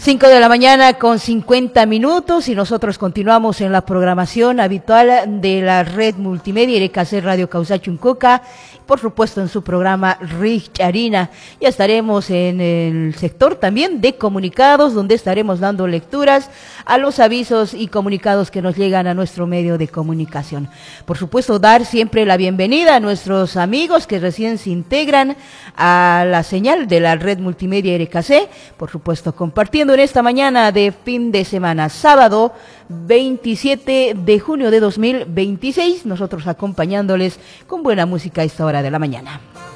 5 de la mañana con 50 minutos y nosotros continuamos en la programación habitual de la red multimedia RKC Radio Causachuncoca, por supuesto en su programa Richarina. Ya estaremos en el sector también de comunicados, donde estaremos dando lecturas a los avisos y comunicados que nos llegan a nuestro medio de comunicación. Por supuesto, dar siempre la bienvenida a nuestros amigos que recién se integran a la señal de la red multimedia RKC, por supuesto compartiendo en esta mañana de fin de semana, sábado 27 de junio de 2026, nosotros acompañándoles con buena música a esta hora de la mañana.